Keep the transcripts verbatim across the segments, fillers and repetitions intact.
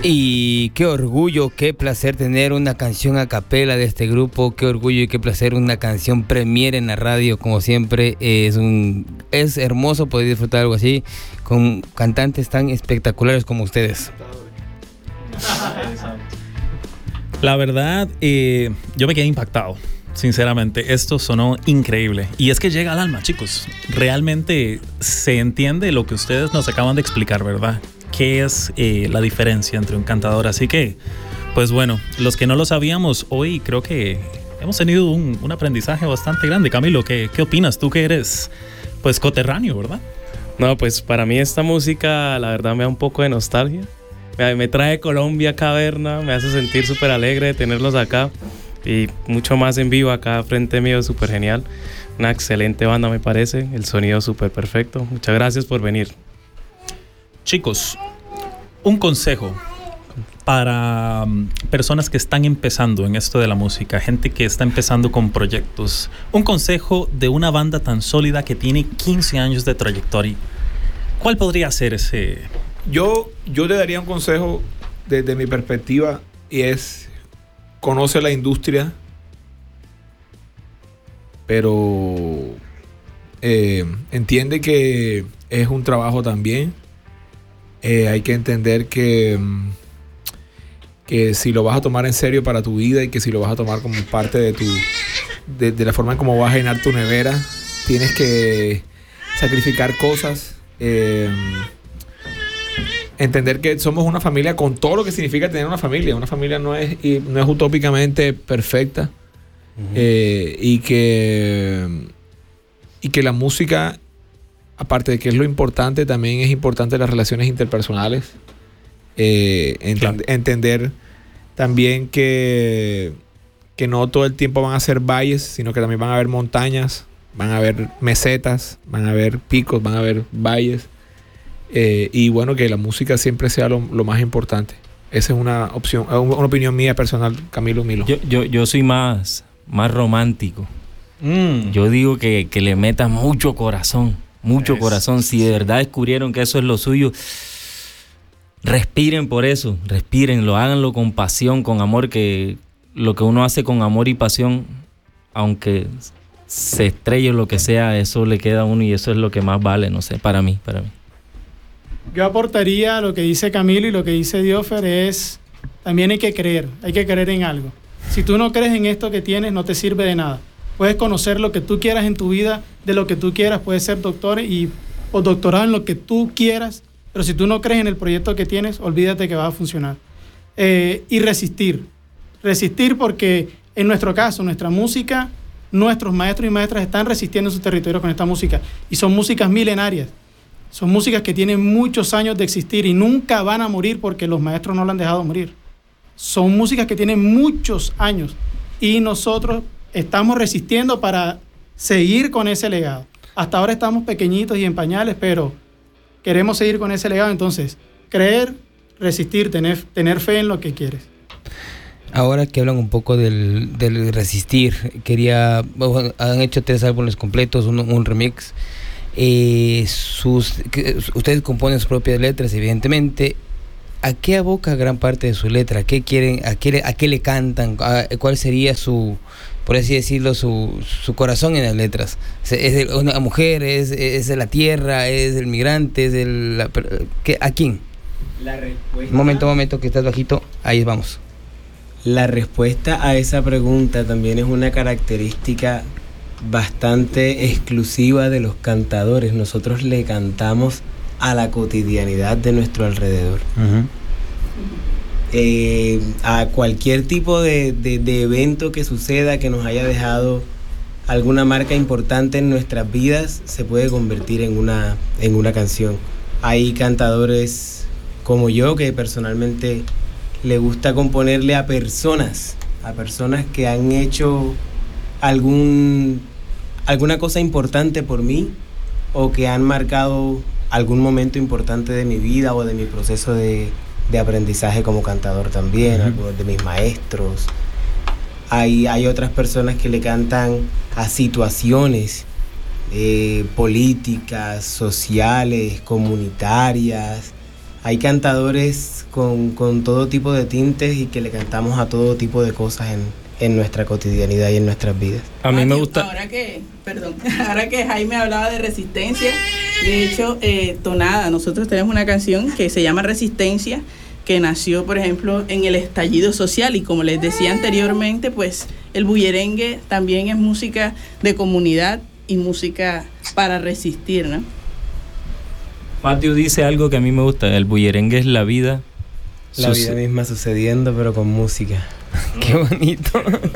Y qué orgullo, qué placer tener una canción a capela de este grupo, qué orgullo y qué placer una canción premier en la radio, como siempre. Es un es hermoso poder disfrutar algo así con cantantes tan espectaculares como ustedes. La verdad, eh, yo me quedé impactado, sinceramente. Esto sonó increíble. Y es que llega al alma, chicos. Realmente se entiende lo que ustedes nos acaban de explicar, ¿verdad? ¿Qué es eh, la diferencia entre un cantador? Así que, pues bueno, los que no lo sabíamos, hoy creo que hemos tenido un, un aprendizaje bastante grande. Camilo, ¿qué, qué opinas? Tú que eres, pues, coterráneo, ¿verdad? No, pues para mí esta música, la verdad, me da un poco de nostalgia. Me, me trae Colombia, Caverna, me hace sentir súper alegre de tenerlos acá. Y mucho más en vivo acá frente mío, súper genial. Una excelente banda, me parece. El sonido súper perfecto. Muchas gracias por venir. Chicos, un consejo para um, personas que están empezando en esto de la música, gente que está empezando con proyectos. Un consejo de una banda tan sólida que tiene quince años de trayectoria. ¿Cuál podría ser ese? Yo, yo le daría un consejo desde mi perspectiva y es: conoce la industria, pero eh, entiende que es un trabajo también. Eh, hay que entender que, que si lo vas a tomar en serio para tu vida y que si lo vas a tomar como parte de tu de, de la forma en cómo vas a llenar tu nevera, tienes que sacrificar cosas. Eh, entender que somos una familia con todo lo que significa tener una familia. Una familia no es, no es utópicamente perfecta. Uh-huh. eh, y que y que la música, aparte de que es lo importante, también es importante las relaciones interpersonales. Eh, ent- claro. Entender también que, que no todo el tiempo van a ser valles, sino que también van a haber montañas, van a haber mesetas, van a haber picos, van a haber valles. Eh, y bueno, que la música siempre sea lo, lo más importante. Esa es una opción, una opinión mía personal, Camilo Milo. Yo, yo, yo soy más, más romántico. Mm. Yo digo que, que le metas mucho corazón. Mucho es, corazón. Si de verdad descubrieron que eso es lo suyo, respiren por eso, respírenlo, háganlo con pasión, con amor, que lo que uno hace con amor y pasión, aunque se estrelle o lo que sea, eso le queda a uno y eso es lo que más vale, no sé, para mí, para mí. Yo aportaría lo que dice Camilo y lo que dice Diofer es, también hay que creer, hay que creer en algo. Si tú no crees en esto que tienes, no te sirve de nada. Puedes conocer lo que tú quieras en tu vida, de lo que tú quieras, puedes ser doctor y o doctorado en lo que tú quieras, pero si tú no crees en el proyecto que tienes, olvídate que va a funcionar. Eh, y resistir, resistir porque en nuestro caso, nuestra música, nuestros maestros y maestras están resistiendo en sus territorios con esta música y son músicas milenarias, son músicas que tienen muchos años de existir y nunca van a morir porque los maestros no la han dejado morir. Son músicas que tienen muchos años y nosotros estamos resistiendo para seguir con ese legado. Hasta ahora estamos pequeñitos y en pañales, pero queremos seguir con ese legado. Entonces, creer, resistir, tener, tener fe en lo que quieres. Ahora que hablan un poco del, del resistir, quería, bueno, han hecho tres álbumes completos, un, un remix. Eh, sus, que, ustedes componen sus propias letras, evidentemente. ¿A qué aboca gran parte de su letra? ¿Qué quieren? ¿A qué, a qué le cantan? ¿A, ¿Cuál sería su, por así decirlo, su, su corazón en las letras? ¿Es de una mujer? ¿Es, es de la tierra? ¿Es del migrante? ¿Es del, la, ¿qué, ¿A quién? La respuesta... Momento, momento, que estás bajito. Ahí vamos. La respuesta a esa pregunta también es una característica bastante exclusiva de los cantadores. Nosotros le cantamos a la cotidianidad de nuestro alrededor. Uh-huh. Eh, a cualquier tipo de, de, de evento que suceda que nos haya dejado alguna marca importante en nuestras vidas, se puede convertir en una, en una canción. Hay cantadores como yo que personalmente le gusta componerle a personas, a personas que han hecho algún, alguna cosa importante por mí o que han marcado algún momento importante de mi vida o de mi proceso de, de aprendizaje como cantador también, uh-huh. algunos de mis maestros. Hay, hay otras personas que le cantan a situaciones eh, políticas, sociales, comunitarias, hay cantadores con, con todo tipo de tintes y que le cantamos a todo tipo de cosas en, en nuestra cotidianidad y en nuestras vidas. A mí me Mario, gusta... Ahora que, perdón, ahora que Jaime hablaba de resistencia, de hecho, eh, Tonada, nosotros tenemos una canción que se llama Resistencia, que nació, por ejemplo, en el estallido social, y como les decía anteriormente, pues el bullerengue también es música de comunidad y música para resistir, ¿no? Matthew dice algo que a mí me gusta, el bullerengue es la vida. La Sus- vida misma sucediendo, pero con música. Qué bonito.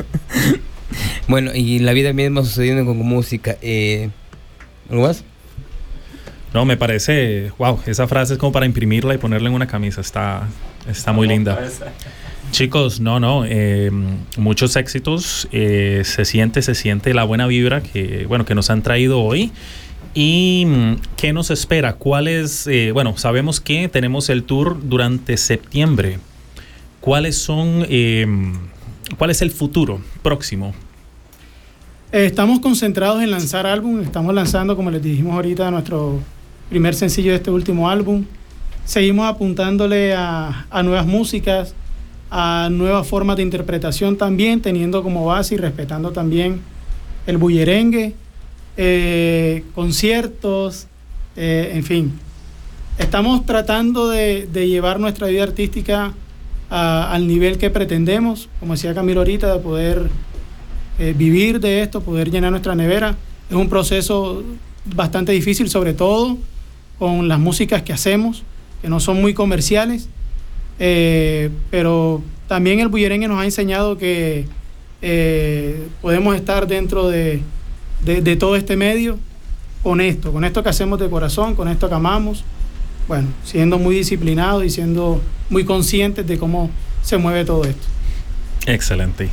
Bueno, y la vida misma sucediendo con música. Eh, ¿Algo más? No, me parece, wow, esa frase es como para imprimirla y ponerla en una camisa, está, está muy linda. Chicos, no, no, eh, muchos éxitos, eh, se siente, se siente la buena vibra que, bueno, que nos han traído hoy. ¿Y qué nos espera? ¿Cuál es, eh, bueno, sabemos que tenemos el tour durante septiembre. ¿Cuáles son, eh, cuál es el futuro próximo? Eh, estamos concentrados en lanzar álbum. Estamos lanzando, como les dijimos ahorita, nuestro primer sencillo de este último álbum. Seguimos apuntándole a, a nuevas músicas, a nuevas formas de interpretación también, teniendo como base y respetando también el bullerengue, eh, conciertos, eh, en fin. Estamos tratando de, de llevar nuestra vida artística a, al nivel que pretendemos, como decía Camilo ahorita, de poder eh, vivir de esto, poder llenar nuestra nevera. Es un proceso bastante difícil, sobre todo con las músicas que hacemos, que no son muy comerciales, eh, pero también el bullerengue nos ha enseñado que eh, podemos estar dentro de, de, de todo este medio con esto, con esto que hacemos de corazón, con esto que amamos, bueno, siendo muy disciplinados y siendo muy conscientes de cómo se mueve todo esto. Excelente.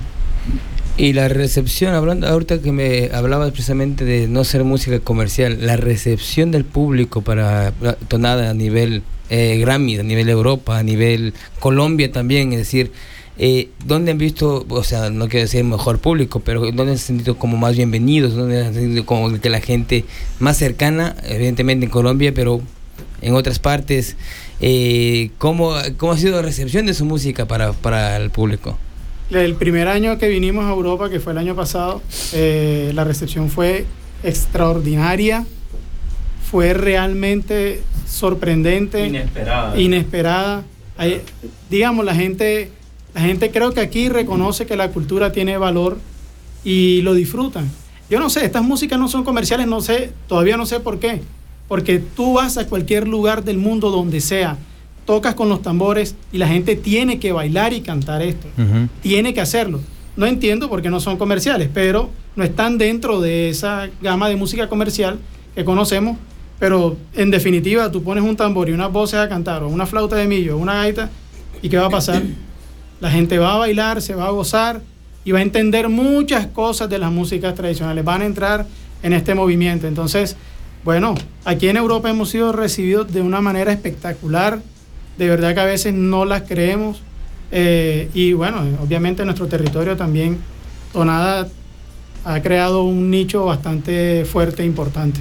Y la recepción, hablando ahorita que me hablabas precisamente de no ser música comercial, la recepción del público para Tonada a nivel eh, Grammy, a nivel Europa, a nivel Colombia también, es decir, eh, ¿dónde han visto, o sea, no quiero decir mejor público, pero dónde han sentido como más bienvenidos, dónde han sentido como que la gente más cercana, evidentemente en Colombia, pero en otras partes, eh, ¿cómo, cómo ha sido la recepción de su música para, para el público? El primer año que vinimos a Europa, que fue el año pasado, eh, la recepción fue extraordinaria, fue realmente sorprendente, Inesperada. inesperada. Hay, digamos, la gente, la gente creo que aquí reconoce que la cultura tiene valor y lo disfrutan. Yo no sé, estas músicas no son comerciales, no sé, todavía no sé por qué, porque tú vas a cualquier lugar del mundo donde sea, tocas con los tambores y la gente tiene que bailar y cantar esto. Uh-huh. Tiene que hacerlo. No entiendo por qué no son comerciales, pero no están dentro de esa gama de música comercial que conocemos. Pero en definitiva, tú pones un tambor y unas voces a cantar, o una flauta de millo, o una gaita, ¿y qué va a pasar? La gente va a bailar, se va a gozar y va a entender muchas cosas de las músicas tradicionales. Van a entrar en este movimiento. Entonces, bueno, aquí en Europa hemos sido recibidos de una manera espectacular. De verdad que a veces no las creemos, eh, y bueno, obviamente en nuestro territorio también Tonada ha creado un nicho bastante fuerte e importante.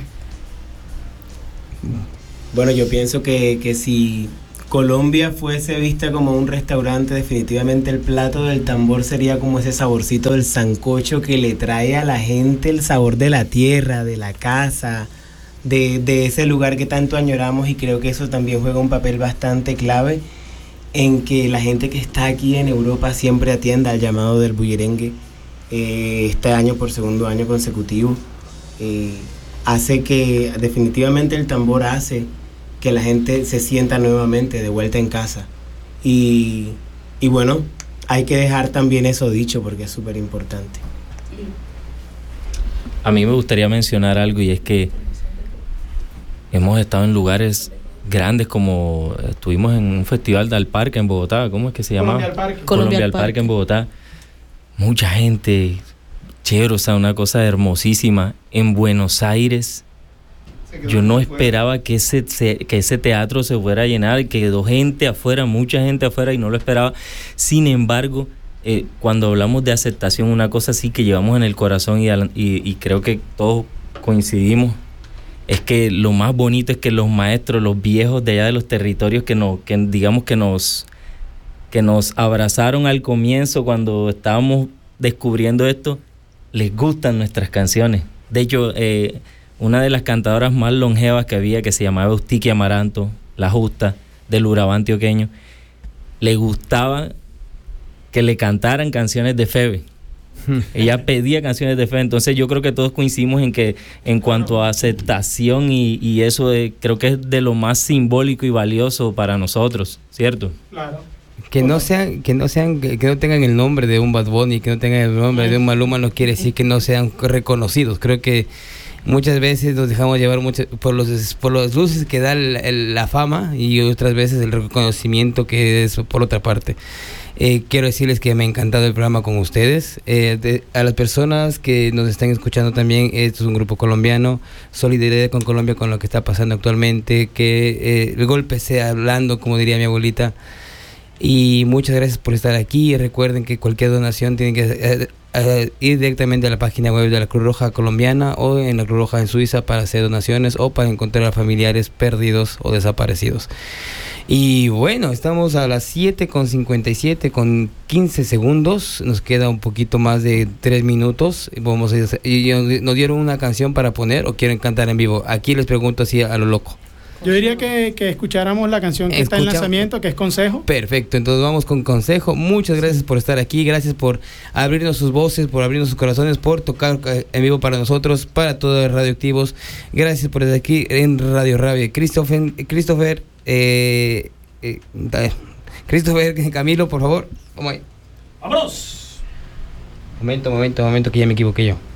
Bueno, yo pienso que, que si Colombia fuese vista como un restaurante, definitivamente el plato del tambor sería como ese saborcito del sancocho que le trae a la gente el sabor de la tierra, de la casa, De, de ese lugar que tanto añoramos, y creo que eso también juega un papel bastante clave en que la gente que está aquí en Europa siempre atienda al llamado del bullerengue. Eh, este año por segundo año consecutivo eh, hace que definitivamente el tambor hace que la gente se sienta nuevamente de vuelta en casa, y, y bueno, hay que dejar también eso dicho porque es súper importante. A mí me gustaría mencionar algo, y es que hemos estado en lugares grandes, como estuvimos en un festival del Parque en Bogotá. ¿Cómo es que se llamaba? Colombia al Parque. Colombia al Parque en Bogotá. Mucha gente, chévere, o sea, una cosa hermosísima. En Buenos Aires, yo no esperaba que ese, que ese teatro se fuera a llenar, quedó gente afuera, mucha gente afuera, y no lo esperaba. Sin embargo, eh, cuando hablamos de aceptación, una cosa sí que llevamos en el corazón, y, y, y creo que todos coincidimos, es que lo más bonito es que los maestros, los viejos de allá de los territorios que nos, que digamos que nos, que nos abrazaron al comienzo cuando estábamos descubriendo esto, les gustan nuestras canciones. De hecho, eh, una de las cantadoras más longevas que había, que se llamaba Eustiquia Amaranto, la justa, del Urabá antioqueño, le gustaba que le cantaran canciones de Febe. Ella pedía canciones de Febe. Entonces yo creo que todos coincidimos en que en cuanto a aceptación y, y eso de, creo que es de lo más simbólico y valioso para nosotros, ¿cierto? Claro. Que no sean, que no sean, que no tengan el nombre de un Bad Bunny, que no tengan el nombre de un Maluma, no quiere decir que no sean reconocidos. Creo que muchas veces nos dejamos llevar mucho por los por los luces que da el, el, la fama, y otras veces el reconocimiento que es por otra parte. Eh, quiero decirles que me ha encantado el programa con ustedes. Eh, de, a las personas que nos están escuchando también, esto es un grupo colombiano, solidaridad con Colombia, con lo que está pasando actualmente, que eh, el golpe sea blando, como diría mi abuelita. Y muchas gracias por estar aquí. Recuerden que cualquier donación tiene que eh, eh, ir directamente a la página web de la Cruz Roja Colombiana o en la Cruz Roja en Suiza para hacer donaciones o para encontrar a familiares perdidos o desaparecidos. Y bueno, estamos a las siete con cincuenta y siete con quince segundos. Nos queda un poquito más de tres minutos. Vamos a, y nos dieron una canción para poner, o quieren cantar en vivo. Aquí les pregunto así a lo loco. Yo diría que, que escucháramos la canción que Escucha... está en lanzamiento, que es Consejo. Perfecto, entonces vamos con Consejo. Muchas gracias por estar aquí, gracias por abrirnos sus voces, por abrirnos sus corazones, por tocar en vivo para nosotros, para todos los radioactivos. Gracias por estar aquí en Radio Rabia. Christopher, Christopher, eh, eh, Christopher, Camilo, por favor. Vamos ahí. ¡Vámonos! Momento, momento, momento, que ya me equivoqué yo.